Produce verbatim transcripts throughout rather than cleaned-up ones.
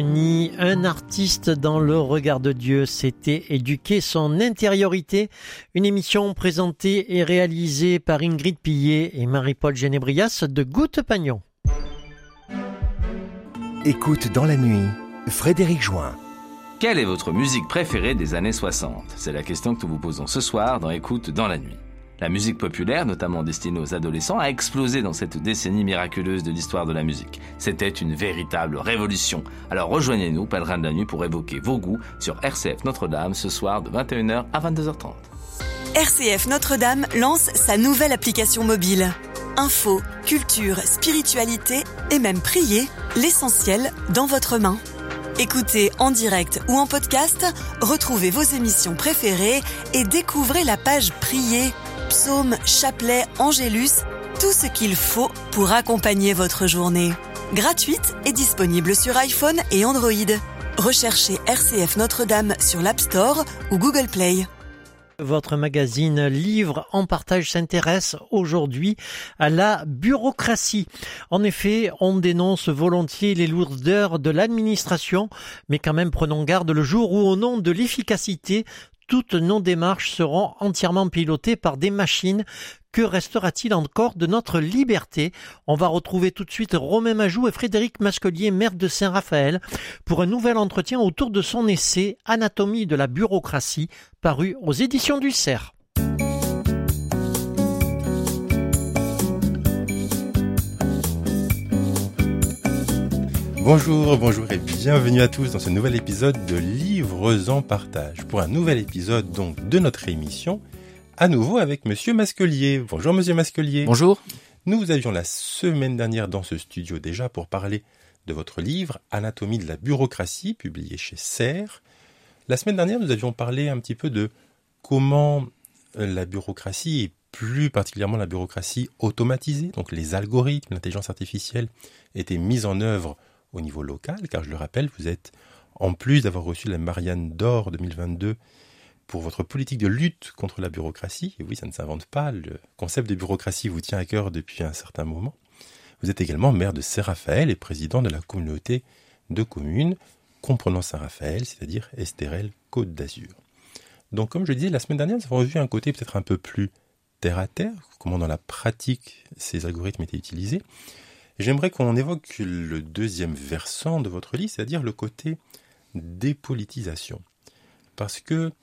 Ni un artiste dans le regard de Dieu, c'était éduquer son intériorité. Une émission présentée et réalisée par Ingrid Pillet et Marie-Paul Genébrias de Goutte Pagnon. Écoute dans la nuit, Frédéric Join. Quelle est votre musique préférée des années soixante ? C'est la question que nous vous posons ce soir dans Écoute dans la nuit. La musique populaire, notamment destinée aux adolescents, a explosé dans cette décennie miraculeuse de l'histoire de la musique. C'était une véritable révolution. Alors rejoignez-nous, pèlerins de la nuit, pour évoquer vos goûts sur R C F Notre-Dame ce soir de vingt et une heures à vingt-deux heures trente. R C F Notre-Dame lance sa nouvelle application mobile. Info, culture, spiritualité et même prier, l'essentiel dans votre main. Écoutez en direct ou en podcast, retrouvez vos émissions préférées et découvrez la page Prier. Psaumes, chapelets, angélus, tout ce qu'il faut pour accompagner votre journée. Gratuite et disponible sur iPhone et Android. Recherchez R C F Notre-Dame sur l'App Store ou Google Play. Votre magazine Livre en partage s'intéresse aujourd'hui à la bureaucratie. En effet, on dénonce volontiers les lourdeurs de l'administration, mais quand même prenons garde le jour où, au nom de l'efficacité, toutes nos démarches seront entièrement pilotées par des machines. Que restera-t-il encore de notre liberté ? On va retrouver tout de suite Romain Majou et Frédéric Masquelier, maire de Saint-Raphaël, pour un nouvel entretien autour de son essai « Anatomie de la bureaucratie » paru aux éditions du Cerf. Bonjour, bonjour et bienvenue à tous dans ce nouvel épisode de Livres en partage. Pour un nouvel épisode donc de notre émission, à nouveau avec Monsieur Masquelier. Bonjour Monsieur Masquelier. Bonjour. Nous vous avions la semaine dernière dans ce studio déjà pour parler de votre livre Anatomie de la bureaucratie, publié chez Cerf. La semaine dernière, nous avions parlé un petit peu de comment la bureaucratie, et plus particulièrement la bureaucratie automatisée, donc les algorithmes, l'intelligence artificielle, étaient mis en œuvre au niveau local, car je le rappelle, vous êtes, en plus d'avoir reçu la Marianne d'Or deux mille vingt-deux pour votre politique de lutte contre la bureaucratie, et oui, ça ne s'invente pas, le concept de bureaucratie vous tient à cœur depuis un certain moment. Vous êtes également maire de Saint-Raphaël et président de la communauté de communes comprenant Saint-Raphaël, c'est-à-dire Estérel-Côte d'Azur. Donc, comme je disais, la semaine dernière, nous avons vu un côté peut-être un peu plus terre-à-terre, comment dans la pratique ces algorithmes étaient utilisés. Et j'aimerais qu'on évoque le deuxième versant de votre livre, c'est-à-dire le côté dépolitisation. Parce que,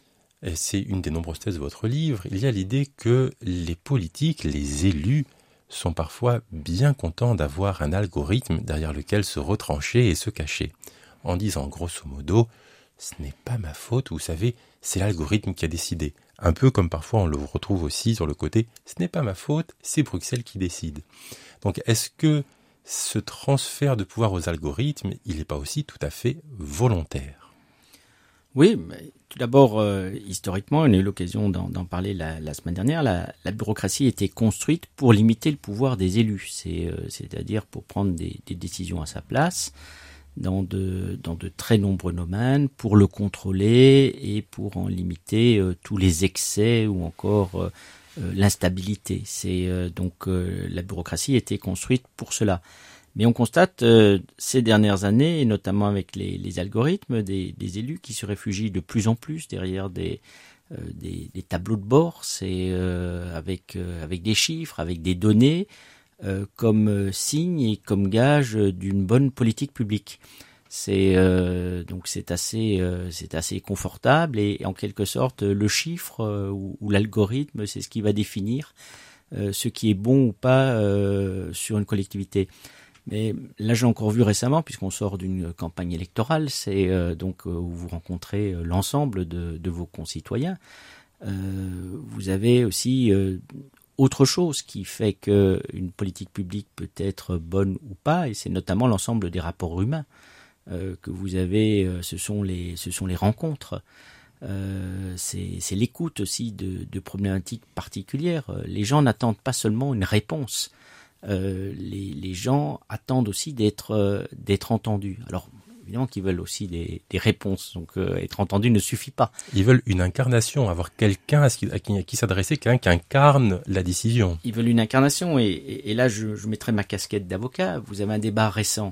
et c'est une des nombreuses thèses de votre livre, il y a l'idée que les politiques, les élus, sont parfois bien contents d'avoir un algorithme derrière lequel se retrancher et se cacher, en disant grosso modo, ce n'est pas ma faute, vous savez, c'est l'algorithme qui a décidé. Un peu comme parfois on le retrouve aussi sur le côté, ce n'est pas ma faute, c'est Bruxelles qui décide. Donc est-ce que ce transfert de pouvoir aux algorithmes, il n'est pas aussi tout à fait volontaire ? Oui, mais tout d'abord, euh, historiquement, on a eu l'occasion d'en, d'en parler la, la semaine dernière, la, la bureaucratie était construite pour limiter le pouvoir des élus, c'est, euh, c'est-à-dire pour prendre des, des décisions à sa place, dans de, dans de très nombreux domaines, pour le contrôler et pour en limiter euh, tous les excès ou encore euh, euh, l'instabilité. C'est euh, donc euh, la bureaucratie était construite pour cela. Mais on constate euh, ces dernières années, et notamment avec les, les algorithmes, des, des élus qui se réfugient de plus en plus derrière des, euh, des, des tableaux de bord, c'est euh, avec euh, avec des chiffres, avec des données. Euh, comme euh, signe et comme gage euh, d'une bonne politique publique. C'est euh, donc c'est assez euh, c'est assez confortable et, et en quelque sorte le chiffre euh, ou, ou l'algorithme, c'est ce qui va définir euh, ce qui est bon ou pas euh, sur une collectivité. Mais là, j'ai encore vu récemment, puisqu'on sort d'une campagne électorale, c'est euh, donc euh, où vous rencontrez euh, l'ensemble de, de vos concitoyens. Euh, vous avez aussi euh, autre chose qui fait qu'une politique publique peut être bonne ou pas, et c'est notamment l'ensemble des rapports humains euh, que vous avez. Euh, ce sont les, ce sont les rencontres. Euh, c'est, c'est l'écoute aussi de, de problématiques particulières. Les gens n'attendent pas seulement une réponse. Euh, les, les gens attendent aussi d'être, euh, d'être entendus. Alors, évidemment qu'ils veulent aussi des, des réponses, donc euh, être entendu ne suffit pas. Ils veulent une incarnation, avoir quelqu'un à qui, à qui, à qui s'adresser, quelqu'un qui incarne la décision. Ils veulent une incarnation, et, et, et là je, je mettrai ma casquette d'avocat. Vous avez un débat récent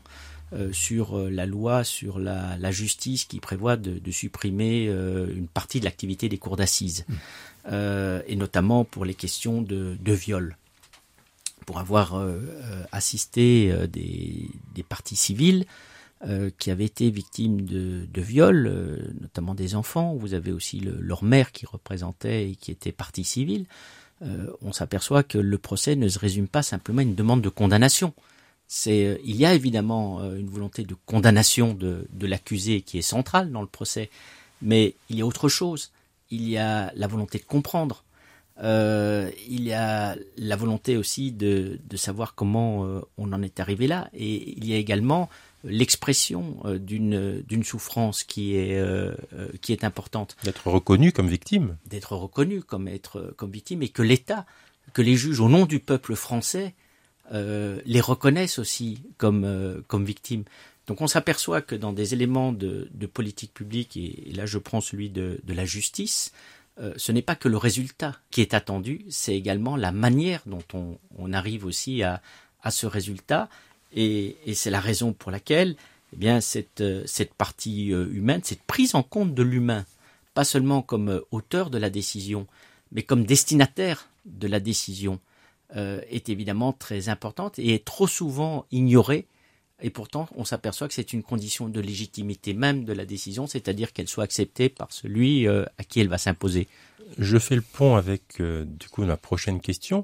euh, sur la loi, sur la, la justice qui prévoit de, de supprimer euh, une partie de l'activité des cours d'assises, mmh. euh, et notamment pour les questions de, de viol. Pour avoir euh, assisté euh, des, des parties civiles euh, qui avaient été victimes de, de viols, euh, notamment des enfants. Vous avez aussi le, leur mère qui représentait et qui était partie civile. Euh, on s'aperçoit que le procès ne se résume pas simplement à une demande de condamnation. C'est, euh, il y a évidemment euh, une volonté de condamnation de, de l'accusé qui est centrale dans le procès, mais il y a autre chose. Il y a la volonté de comprendre. Euh, il y a la volonté aussi de, de savoir comment euh, on en est arrivé là, et il y a également l'expression euh, d'une, d'une souffrance qui est, euh, euh, qui est importante. D'être reconnu comme victime. D'être reconnu comme, être, comme victime, et que l'État, que les juges au nom du peuple français euh, les reconnaissent aussi comme, euh, comme victimes. Donc on s'aperçoit que dans des éléments de, de politique publique, et, et là je prends celui de, de la justice, Euh, ce n'est pas que le résultat qui est attendu, c'est également la manière dont on, on arrive aussi à, à ce résultat, et, et c'est la raison pour laquelle eh bien, cette, cette partie humaine, cette prise en compte de l'humain, pas seulement comme auteur de la décision, mais comme destinataire de la décision, euh, est évidemment très importante et est trop souvent ignorée. Et pourtant, on s'aperçoit que c'est une condition de légitimité même de la décision, c'est-à-dire qu'elle soit acceptée par celui euh, à qui elle va s'imposer. Je fais le pont avec, euh, du coup, ma prochaine question.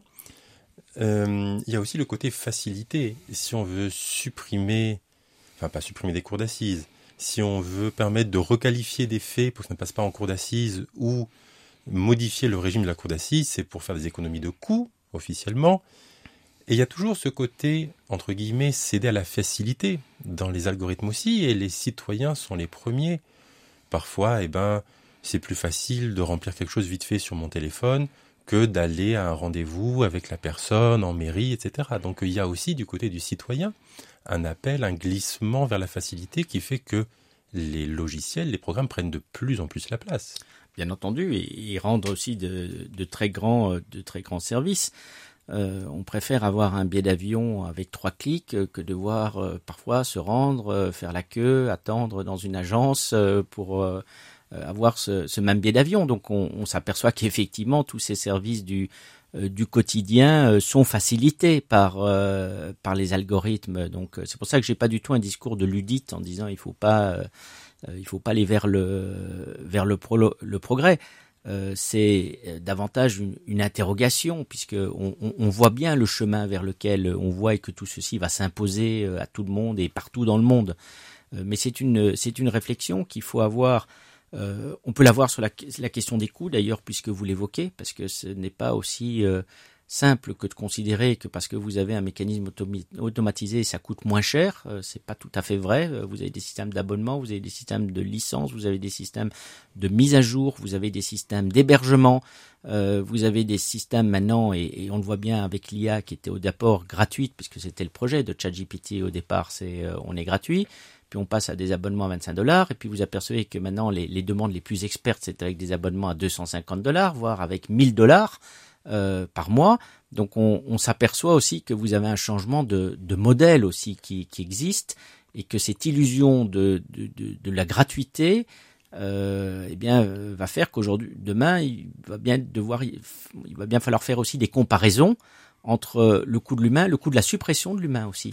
Euh, il y a aussi le côté facilité. Si on veut supprimer, enfin pas supprimer des cours d'assises, si on veut permettre de requalifier des faits pour que ça ne passe pas en cour d'assises, ou modifier le régime de la cour d'assises, c'est pour faire des économies de coûts, officiellement. Et il y a toujours ce côté, entre guillemets, céder à la facilité dans les algorithmes aussi, et les citoyens sont les premiers. Parfois, eh ben, c'est plus facile de remplir quelque chose vite fait sur mon téléphone que d'aller à un rendez-vous avec la personne en mairie, et cetera. Donc il y a aussi du côté du citoyen un appel, un glissement vers la facilité qui fait que les logiciels, les programmes prennent de plus en plus la place. Bien entendu, et ils rendent aussi de, de très grands, de très grands services. Euh, on préfère avoir un billet d'avion avec trois clics que devoir euh, parfois se rendre, euh, faire la queue, attendre dans une agence euh, pour euh, avoir ce, ce même billet d'avion. Donc on, on s'aperçoit qu'effectivement tous ces services du, euh, du quotidien euh, sont facilités par, euh, par les algorithmes. Donc c'est pour ça que j'ai pas du tout un discours de luddite en disant il faut pas, euh, il faut pas aller vers le, vers le, pro, le progrès. Euh, c'est davantage une, une interrogation, puisque on, on, on voit bien le chemin vers lequel on voit et que tout ceci va s'imposer à tout le monde et partout dans le monde. Euh, mais c'est une, c'est une réflexion qu'il faut avoir. Euh, on peut l'avoir sur la, la question des coûts d'ailleurs, puisque vous l'évoquez, parce que ce n'est pas aussi euh, simple que de considérer que parce que vous avez un mécanisme automi- automatisé, ça coûte moins cher. Euh, c'est pas tout à fait vrai. Euh, vous avez des systèmes d'abonnement, vous avez des systèmes de licence, vous avez des systèmes de mise à jour, vous avez des systèmes d'hébergement, euh, vous avez des systèmes maintenant, et, et on le voit bien avec l'I A qui était au départ gratuite, puisque c'était le projet de ChatGPT au départ, c'est euh, on est gratuit. Puis on passe à des abonnements à vingt-cinq dollars, et puis vous apercevez que maintenant les, les demandes les plus expertes, c'est avec des abonnements à deux cent cinquante dollars, voire avec mille dollars. Euh, par mois. Donc on, on s'aperçoit aussi que vous avez un changement de, de modèle aussi qui, qui existe, et que cette illusion de, de, de, de la gratuité euh, eh bien, euh, va faire qu'aujourd'hui, demain, il va bien devoir, il va bien falloir faire aussi des comparaisons entre le coût de l'humain, le coût de la suppression de l'humain aussi.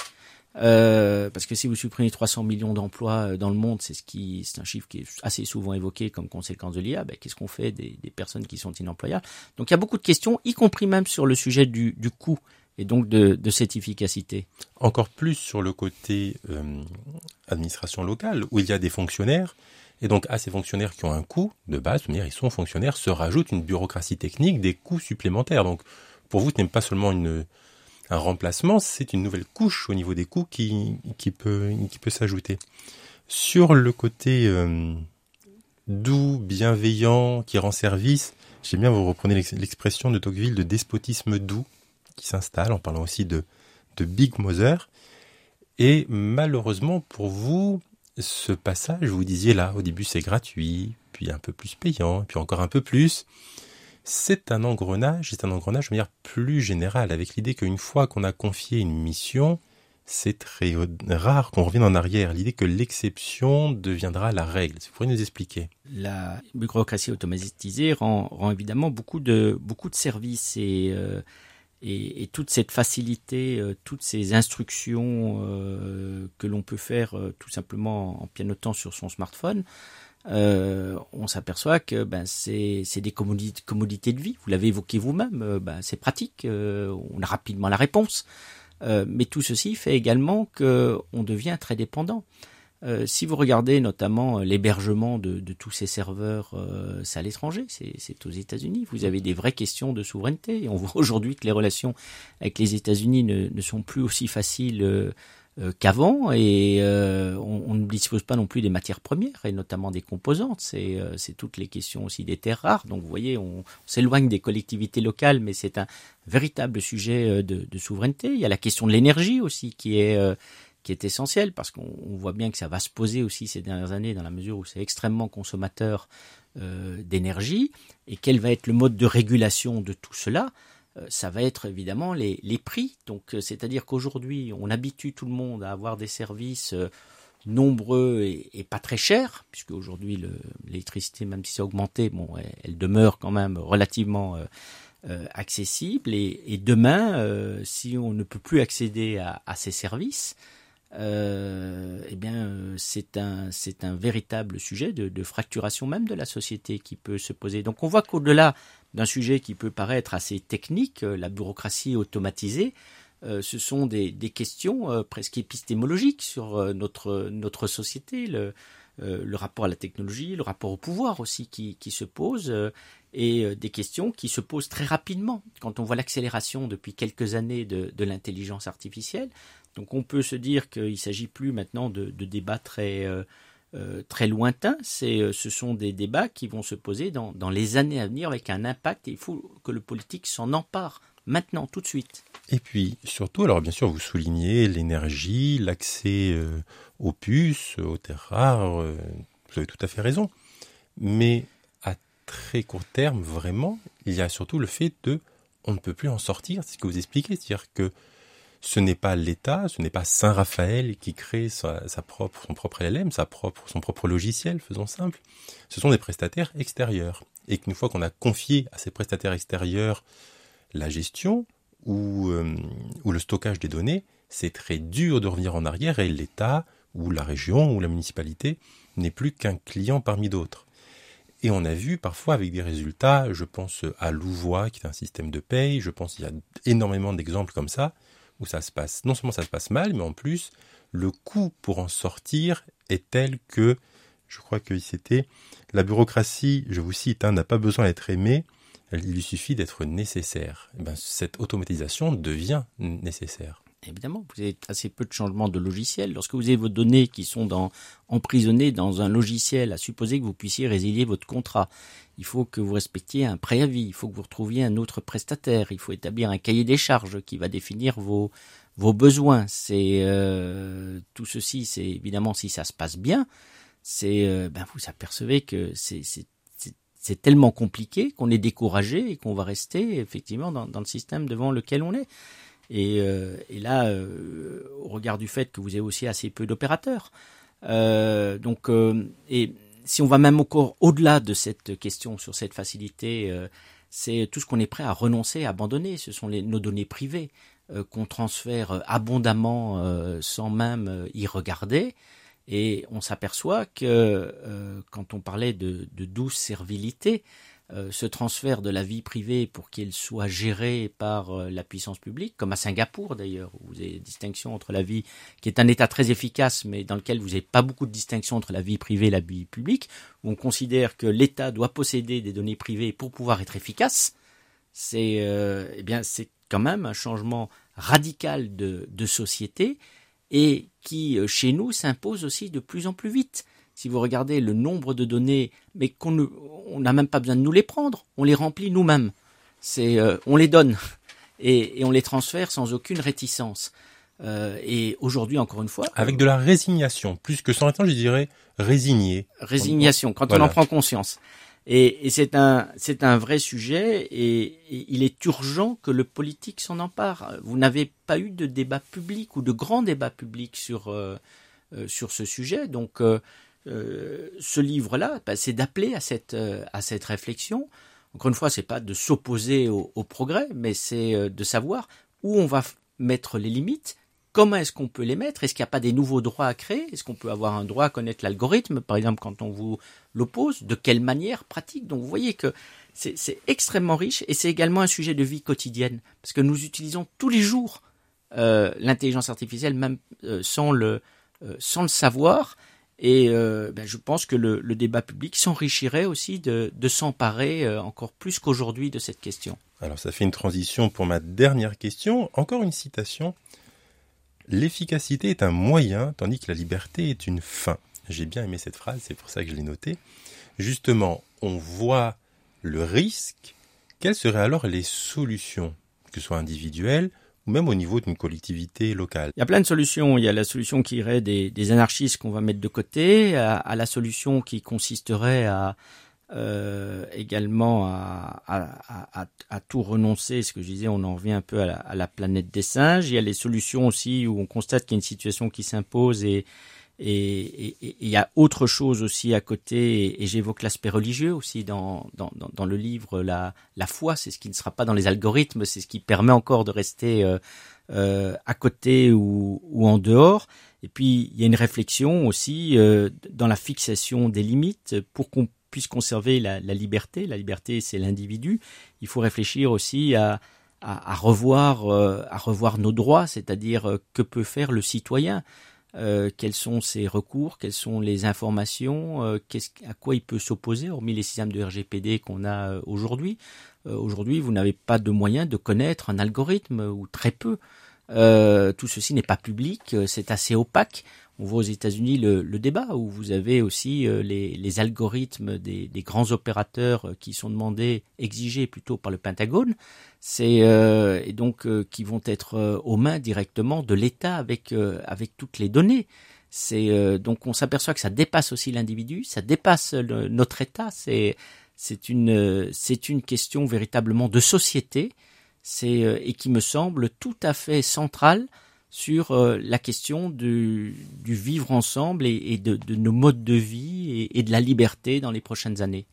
Euh, parce que si vous supprimez trois cents millions d'emplois dans le monde, c'est ce qui, c'est un chiffre qui est assez souvent évoqué comme conséquence de l'I A, ben, qu'est-ce qu'on fait des, des personnes qui sont inemployables? Donc il y a beaucoup de questions, y compris même sur le sujet du, du coût et donc de, de cette efficacité. Encore plus sur le côté euh, administration locale, où il y a des fonctionnaires, et donc à ces fonctionnaires qui ont un coût de base, c'est-à-dire ils sont fonctionnaires, se rajoute une bureaucratie technique, des coûts supplémentaires. Donc pour vous, ce n'est pas seulement une un remplacement, c'est une nouvelle couche au niveau des coûts qui, qui, peut, qui peut s'ajouter. Sur le côté euh, doux, bienveillant, qui rend service, j'aime bien vous reprenez l'expression de Tocqueville de despotisme doux qui s'installe, en parlant aussi de, de Big Mother. Et malheureusement pour vous, ce passage, vous disiez là, au début c'est gratuit, puis un peu plus payant, puis encore un peu plus. C'est un engrenage, c'est un engrenage de manière plus générale, avec l'idée qu'une fois qu'on a confié une mission, c'est très rare qu'on revienne en arrière. L'idée que l'exception deviendra la règle. Vous pourriez nous expliquer? La bureaucratie automatisée rend, rend évidemment beaucoup de, beaucoup de services et, euh, et, et toute cette facilité, euh, toutes ces instructions euh, que l'on peut faire euh, tout simplement en pianotant sur son smartphone, euh, on s'aperçoit que ben, c'est, c'est des commodités, commodités de vie. Vous l'avez évoqué vous-même, euh, ben, c'est pratique, euh, on a rapidement la réponse. Euh, mais tout ceci fait également qu'on devient très dépendant. Euh, si vous regardez notamment l'hébergement de, de tous ces serveurs, euh, c'est à l'étranger, c'est, c'est aux États-Unis. Vous avez des vraies questions de souveraineté. Et on voit aujourd'hui que les relations avec les États-Unis ne, ne sont plus aussi faciles euh, euh, qu'avant. Et euh, on, on ne dispose pas non plus des matières premières, et notamment des composantes. C'est, euh, c'est toutes les questions aussi des terres rares. Donc vous voyez, on, on s'éloigne des collectivités locales, mais c'est un véritable sujet de, de souveraineté. Il y a la question de l'énergie aussi qui est, euh, qui est essentielle, parce qu'on on voit bien que ça va se poser aussi ces dernières années dans la mesure où c'est extrêmement consommateur euh, d'énergie. Et quel va être le mode de régulation de tout cela? euh, Ça va être évidemment les, les prix. Donc, euh, c'est-à-dire qu'aujourd'hui, on habitue tout le monde à avoir des services euh, nombreux et, et pas très chers, puisque aujourd'hui le, l'électricité, même si c'est augmenté, bon, elle, elle demeure quand même relativement euh, Euh, accessible et, et demain, euh, si on ne peut plus accéder à, à ces services, euh, eh bien, euh, c'est un c'est un véritable sujet de, de fracturation même de la société qui peut se poser. Donc, on voit qu'au-delà d'un sujet qui peut paraître assez technique, euh, la bureaucratie automatisée, euh, ce sont des, des questions euh, presque épistémologiques sur euh, notre notre société, le euh, le rapport à la technologie, le rapport au pouvoir aussi qui qui se pose. Euh, et des questions qui se posent très rapidement quand on voit l'accélération depuis quelques années de, de l'intelligence artificielle. Donc on peut se dire qu'il ne s'agit plus maintenant de, de débats très, euh, euh, très lointains, c'est, ce sont des débats qui vont se poser dans, dans les années à venir avec un impact, et il faut que le politique s'en empare maintenant, tout de suite. Et puis surtout, alors bien sûr vous soulignez l'énergie, l'accès euh, aux puces, aux terres rares, euh, vous avez tout à fait raison, mais très court terme, vraiment, il y a surtout le fait de on ne peut plus en sortir, c'est ce que vous expliquez, c'est-à-dire que ce n'est pas l'État, ce n'est pas Saint-Raphaël qui crée sa, sa propre, son propre L L M, sa propre, son propre logiciel, faisons simple, ce sont des prestataires extérieurs. Et qu'une fois qu'on a confié à ces prestataires extérieurs la gestion ou, euh, ou le stockage des données, c'est très dur de revenir en arrière et l'État ou la région ou la municipalité n'est plus qu'un client parmi d'autres. Et on a vu parfois avec des résultats, je pense à Louvois qui est un système de paye, je pense qu'il y a énormément d'exemples comme ça, où ça se passe, non seulement ça se passe mal, mais en plus, le coût pour en sortir est tel que, je crois que c'était, la bureaucratie, je vous cite, hein, n'a pas besoin d'être aimée, il lui suffit d'être nécessaire. Et ben, cette automatisation devient nécessaire. Évidemment, vous avez assez peu de changements de logiciel. Lorsque vous avez vos données qui sont dans, emprisonnées dans un logiciel, à supposer que vous puissiez résilier votre contrat, il faut que vous respectiez un préavis, il faut que vous retrouviez un autre prestataire, il faut établir un cahier des charges qui va définir vos, vos besoins. C'est, euh, tout ceci, c'est évidemment, si ça se passe bien, c'est, euh, ben vous apercevez que c'est, c'est, c'est, c'est tellement compliqué qu'on est découragé et qu'on va rester effectivement dans, dans le système devant lequel on est. Et, euh, et là, euh, au regard du fait que vous avez aussi assez peu d'opérateurs, euh, donc, euh, et si on va même encore au-delà de cette question sur cette facilité, euh, c'est tout ce qu'on est prêt à renoncer, à abandonner. Ce sont les, nos données privées euh, qu'on transfère abondamment euh, sans même euh, y regarder. Et on s'aperçoit que euh, quand on parlait de, de douce servilité, Euh, ce transfert de la vie privée pour qu'il soit géré par euh, la puissance publique, comme à Singapour d'ailleurs, où vous avez une distinction entre la vie, qui est un État très efficace, mais dans lequel vous n'avez pas beaucoup de distinction entre la vie privée et la vie publique, où on considère que l'État doit posséder des données privées pour pouvoir être efficace. C'est, euh, eh bien, c'est quand même un changement radical de, de société et qui, euh, chez nous, s'impose aussi de plus en plus vite. Si vous regardez le nombre de données, mais qu'on ne, on n'a même pas besoin de nous les prendre, on les remplit nous-mêmes. C'est, euh, on les donne et, et on les transfère sans aucune réticence. Euh, et aujourd'hui, encore une fois, avec de la résignation, plus que sans attendre, je dirais résigné. Résignation, quand voilà. on en prend conscience. Et, et c'est un, c'est un vrai sujet et, et il est urgent que le politique s'en empare. Vous n'avez pas eu de débat public ou de grand débat public sur, euh, euh, sur ce sujet. Donc, euh, euh, ce livre-là, bah, c'est d'appeler à cette, euh, à cette réflexion. Encore une fois, c'est pas de s'opposer au, au progrès, mais c'est euh, de savoir où on va f- mettre les limites. Comment est-ce qu'on peut les mettre? Est-ce qu'il n'y a pas des nouveaux droits à créer? Est-ce qu'on peut avoir un droit à connaître l'algorithme, par exemple, quand on vous l'oppose? De quelle manière pratique? Donc vous voyez que c'est, c'est extrêmement riche et c'est également un sujet de vie quotidienne, parce que nous utilisons tous les jours euh, l'intelligence artificielle, même euh, sans, le, euh, sans le savoir. Et euh, ben, je pense que le, le débat public s'enrichirait aussi de, de s'emparer euh, encore plus qu'aujourd'hui de cette question. Alors ça fait une transition pour ma dernière question. Encore une citation. L'efficacité est un moyen, tandis que la liberté est une fin. J'ai bien aimé cette phrase, c'est pour ça que je l'ai notée. Justement, on voit le risque. Quelles seraient alors les solutions, que ce soit individuelles ou même au niveau d'une collectivité locale? Il y a plein de solutions. Il y a la solution qui irait des, des anarchistes qu'on va mettre de côté, à, à la solution qui consisterait à Euh, également à, à, à, à tout renoncer, ce que je disais, on en revient un peu à la, à la planète des singes. Il y a les solutions aussi où on constate qu'il y a une situation qui s'impose et et il y a autre chose aussi à côté, et, et j'évoque l'aspect religieux aussi dans, dans, dans, dans le livre. La, la foi, c'est ce qui ne sera pas dans les algorithmes, c'est ce qui permet encore de rester euh, euh, à côté ou, ou en dehors. Et puis il y a une réflexion aussi euh, dans la fixation des limites pour qu'on puisse conserver la, la liberté. La liberté, c'est l'individu. Il faut réfléchir aussi à, à, à revoir, euh, à revoir nos droits, c'est-à-dire euh, que peut faire le citoyen, euh, quels sont ses recours, quelles sont les informations, euh, qu'est-ce, à quoi il peut s'opposer, hormis les systèmes de R G P D qu'on a euh, aujourd'hui. Euh, aujourd'hui, vous n'avez pas de moyen de connaître un algorithme, ou très peu. Euh, tout ceci n'est pas public, c'est assez opaque. On voit aux États-Unis le, le débat où vous avez aussi euh, les, les algorithmes des, des grands opérateurs qui sont demandés, exigés plutôt par le Pentagone, c'est euh, et donc euh, qui vont être euh, aux mains directement de l'État avec euh, avec toutes les données. C'est euh, donc on s'aperçoit que ça dépasse aussi l'individu, ça dépasse le, notre État. C'est c'est une c'est une question véritablement de société. C'est euh, et qui me semble tout à fait centrale sur euh, la question du, du vivre ensemble et, et de, de nos modes de vie et, et de la liberté dans les prochaines années.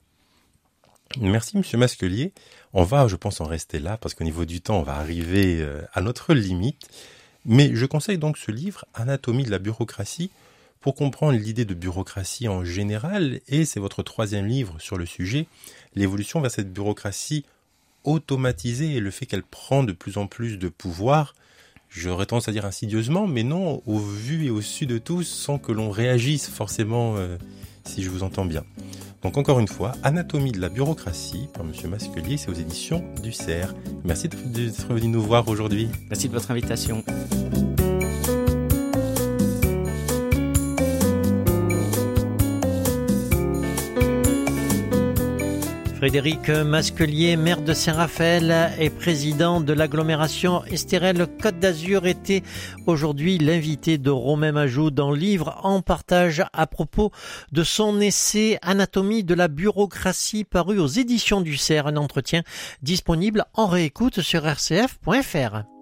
Merci Monsieur Masquelier. On va, je pense, en rester là parce qu'au niveau du temps, on va arriver à notre limite. Mais je conseille donc ce livre, Anatomie de la bureaucratie, pour comprendre l'idée de bureaucratie en général. Et c'est votre troisième livre sur le sujet, l'évolution vers cette bureaucratie automatisée et le fait qu'elle prend de plus en plus de pouvoir. J'aurais tendance à dire insidieusement, mais non, au vu et au su de tous, sans que l'on réagisse forcément, euh, si je vous entends bien. Donc encore une fois, Anatomie de la bureaucratie par Monsieur Masquelier, c'est aux éditions du Cerf. Merci d'être venu nous voir aujourd'hui. Merci de votre invitation. Frédéric Masquelier, maire de Saint-Raphaël et président de l'agglomération Estérel-Côte d'Azur, était aujourd'hui l'invité de Romain Majou dans Livre en partage à propos de son essai Anatomie de la bureaucratie paru aux éditions du Cerf, un entretien disponible en réécoute sur r c f point f r.